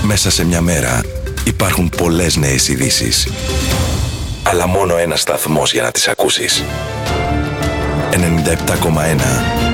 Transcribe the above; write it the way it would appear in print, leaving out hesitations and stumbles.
Μέσα σε μια μέρα υπάρχουν πολλές νέες ειδήσεις. Αλλά μόνο ένας σταθμός για να τις ακούσεις. 97,1